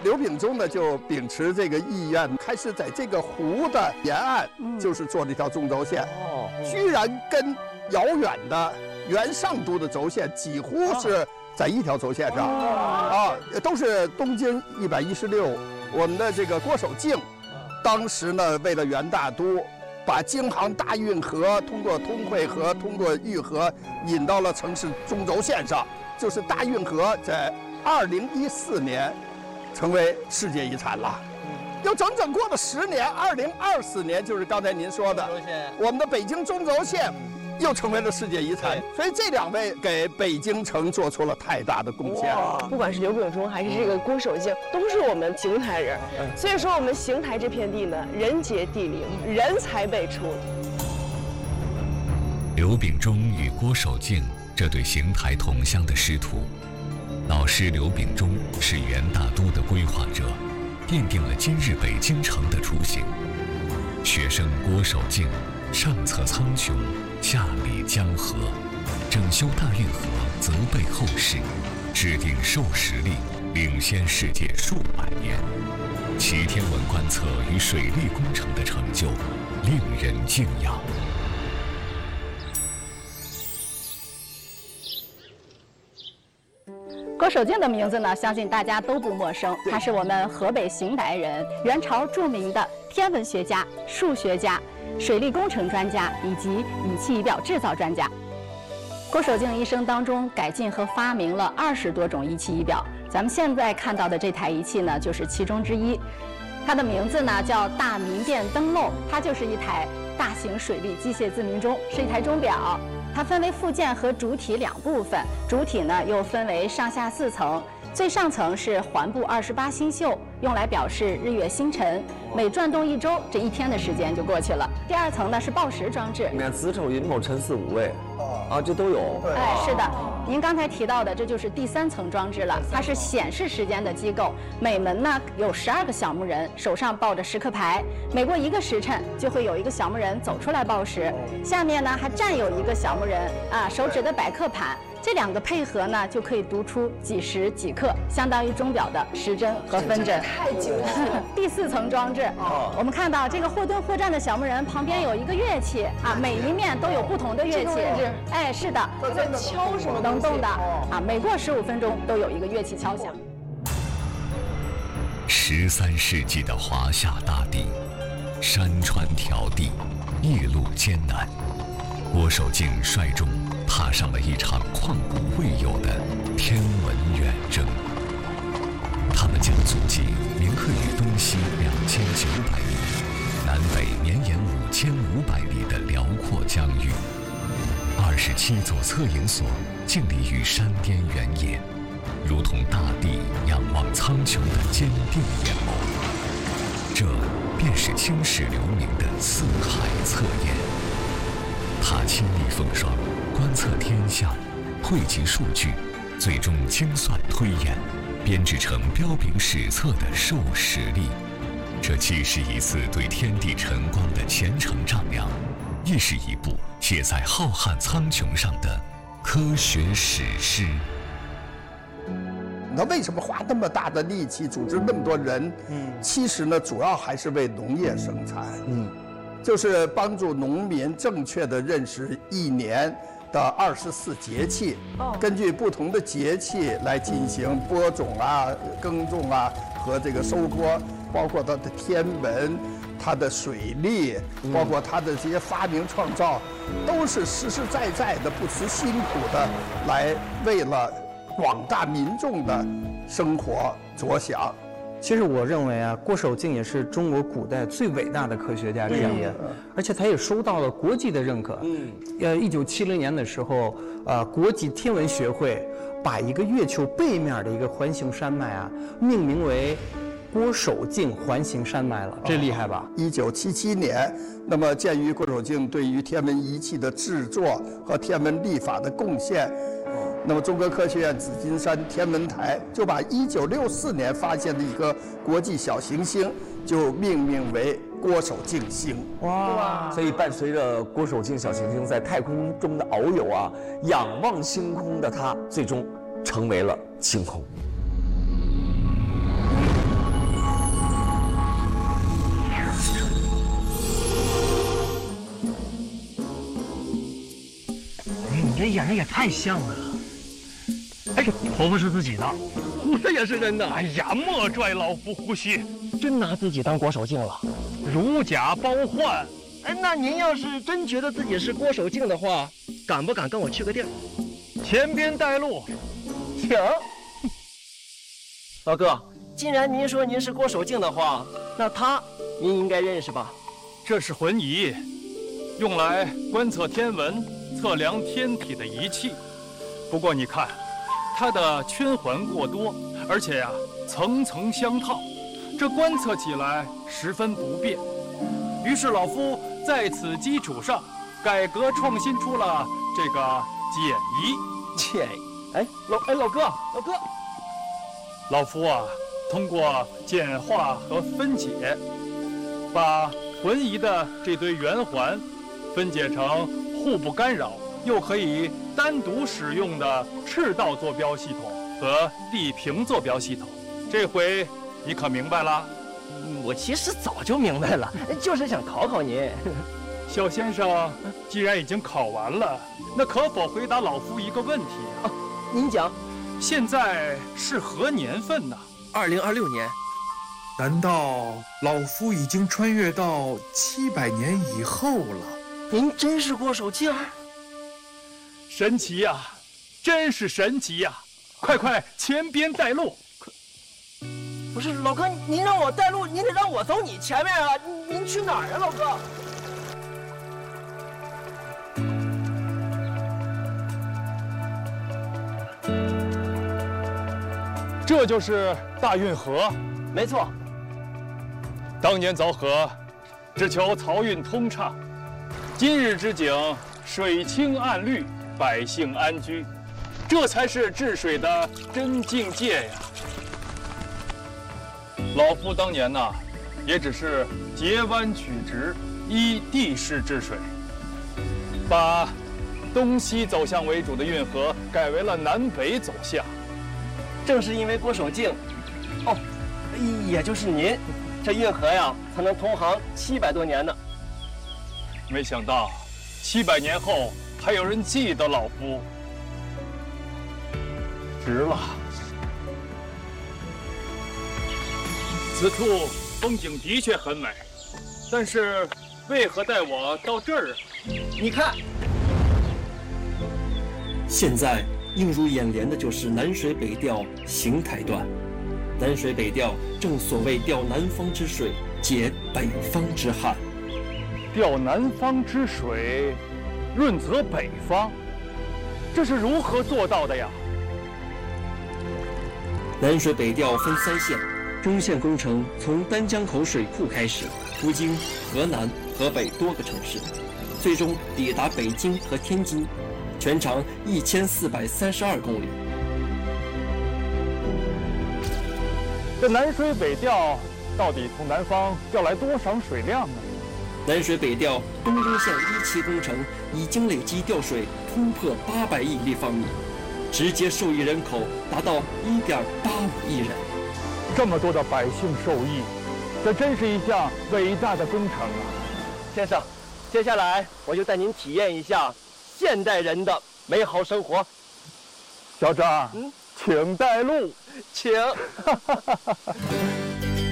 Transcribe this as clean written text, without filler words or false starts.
刘秉忠呢就秉持这个意愿，开始在这个湖的沿岸，就是做了一条中轴线。居然跟遥远的原上都的轴线几乎是在一条轴线上都是东经116。我们的这个郭守敬，当时呢为了元大都，把京杭大运河通过通惠河、通过玉河引到了城市中轴线上，就是大运河在2014年成为世界遗产了。又整整过了10年，2024年就是刚才您说的，我们的北京中轴线又成为了世界遗产。所以这2位给北京城做出了太大的贡献。 不管是刘秉忠还是这个郭守敬，都是我们邢台人。所以说我们邢台这片地呢，人杰地灵，人才辈出。 刘秉忠与郭守敬这对邢台同乡的师徒，老师刘秉忠是元大都的规划者，奠定了今日北京城的雏形。学生郭守敬上策苍穹，下理江河，整修大运河，责备后世，制定授时令，领先世界数百年。其天文观测与水利工程的成就令人敬仰。 郭守敬的名字呢，相信大家都不陌生。他是我们河北邢台人，元朝著名的天文学家、数学家、水利工程专家以及仪器仪表制造专家。郭守敬一生当中改进和发明了20多种仪器仪表，咱们现在看到的这台仪器呢，就是其中之一。它的名字呢叫大明殿灯笼，它就是一台大型水利机械自鸣钟，是一台钟表。它分为附件和主体2部分，主体呢又分为上下4层，最上层是环布28星宿，用来表示日月星辰，每转动1周，这1天的时间就过去了。第2层呢是报时装置， 你看子丑寅卯辰巳午未，这都有。 哎，是的，您刚才提到的，这就是第3层装置了，它是显示时间的机构。每门呢有12个小木人，手上抱着时刻牌，每过1个时辰就会有一个小木人走出来报时，下面呢还站有一个小木人手指的摆刻盘。这2个配合呢，就可以读出几时几刻，相当于钟表的时针和分针。 太精细了。 第4层装置，我们看到这个或蹲或站的小木人旁边有一个乐器每一面都有不同的乐器。哎，是的， 在敲什么能动的每过15分钟都有一个乐器敲响。 13世纪的华夏大地，山川迢递，夜路艰难，郭守敬率众踏上了一场旷古未有的天文远征。他们将足迹铭刻于东西2900里，南北绵延5500里的辽阔疆域。27座测影所静立于山巅原野，如同大地仰望苍穹的坚定眼眸。这便是青史留名的四海测验。他亲历风霜，观测天象，汇集数据，最终精算推演，编制成彪炳史册的授时历。这既是一次对天地晨光的虔诚丈量，亦是一部写在浩瀚苍穹上的科学史诗。 那为什么花那么大的力气组织那么多人？其实呢，主要还是为农业生产。就是帮助农民正确地认识一年的24节气，根据不同的节气来进行播种耕种和这个收获，包括它的天文、它的水利，包括它的这些发明创造，都是实实在在的、不辞辛苦的来为了广大民众的生活着想。 其实我认为郭守敬也是中国古代最伟大的科学家之一，而且他也收到了国际的认可。1970年的时候，国际天文学会把一个月球背面的一个环形山脉命名为郭守敬环形山脉了，这厉害吧 ？1977年，那么鉴于郭守敬对于天文仪器的制作和天文历法的贡献，那么中国科学院紫金山天文台就把1964年发现的一颗国际小行星就命名为郭守敬星。 哇！所以伴随着郭守敬小行星在太空中的遨游仰望星空的他，最终成为了星空。 演的也太像了。哎，头发是自己的， 这也是真的。 哎呀，莫拽老夫胡须， 真拿自己当郭守敬了， 如假包换。 哎，那您要是真觉得自己是郭守敬的话，敢不敢跟我去个地儿？ 前边带路， 请。老哥，既然您说您是郭守敬的话，那他您应该认识吧？ 这是浑仪，用来观测天文、测量天体的仪器。不过你看，它的圈环过多，而且呀，层层相套，这观测起来十分不便。于是老夫在此基础上，改革创新出了这个简仪。 简，老哥， 老夫啊，通过简化和分解，把浑仪的这堆圆环分解成互不干扰又可以单独使用的赤道坐标系统和地平坐标系统。这回你可明白了？ 我其实早就明白了，就是想考考您。 小先生，既然已经考完了，那可否回答老夫一个问题啊？ 您讲。 现在是何年份呢 ？2026年。 难道老夫已经穿越到700年以后了？ 您真是郭守敬？ 神奇呀，真是神奇呀！快前边带路。 不是老哥，您让我带路，您得让我走你前面啊！您去哪儿啊，老哥？ 这就是大运河。 没错。 当年凿河，只求漕运通畅；今日之景，水清岸绿，百姓安居，这才是治水的真境界呀！老夫当年呐，也只是截弯取直，依地势治水，把东西走向为主的运河改为了南北走向。 正是因为郭守敬，也就是您，这运河呀才能通航700多年呢。 没想到700年后还有人记得老夫，值了。此处风景的确很美，但是为何带我到这儿啊？ 你看， 现在映入眼帘的就是南水北调邢台段。南水北调正所谓调南方之水，解北方之旱。 调南方之水，润泽北方，这是如何做到的呀？ 南水北调分3线，中线工程从丹江口水库开始，途经河南、河北多个城市，最终抵达北京和天津，全长1432公里。 这南水北调到底从南方调来多少水量呢？ 南水北调东宫线1期工程已经累计调水突破800亿立方米，直接受益人口达到1.85亿人。 这么多的百姓受益，这真是一项伟大的工程啊！ 先生，接下来我就带您体验一下现代人的美好生活。 小张，请带路， 请。